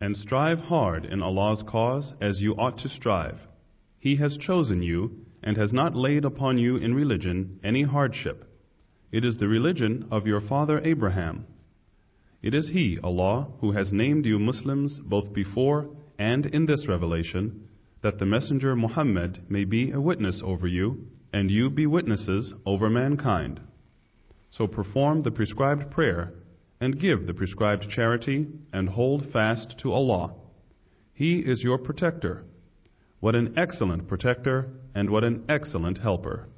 And strive hard in Allah's cause as you ought to strive. He has chosen you and has not laid upon you in religion any hardship. It is the religion of your father Abraham. It is He, Allah, who has named you Muslims both before and in this revelation, that the Messenger Muhammad may be a witness over you, and you be witnesses over mankind. So perform the prescribed prayer, and give the prescribed charity, and hold fast to Allah. He is your protector. What an excellent protector, and what an excellent helper.